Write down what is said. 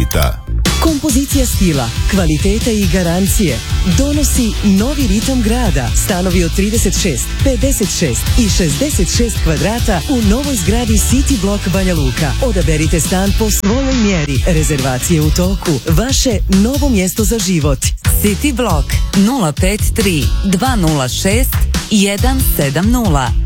kredita. Kompozicija stila, kvaliteta i garancije donosi novi ritam grada. Stanovi od 36, 56 i 66 kvadrata u novoj zgradi City Block Banja Luka. Odaberite stan po svojoj mjeri. Rezervacije u toku. Vaše novo mjesto za život. City Block 053 206 170.